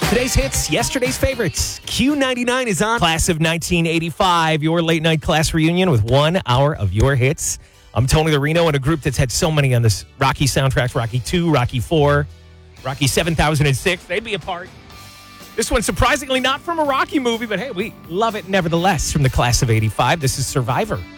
Today's hits, yesterday's favorites. Q99 is on. Class of 1985, your late night class reunion with 1 hour of your hits. I'm Tony the Reno, and a group that's had so many on this Rocky soundtracks. Rocky 2, Rocky 4, Rocky 7006. They'd be a part. This one, surprisingly, not from a Rocky movie, but hey, we love it nevertheless. From the class of 85, this is Survivor.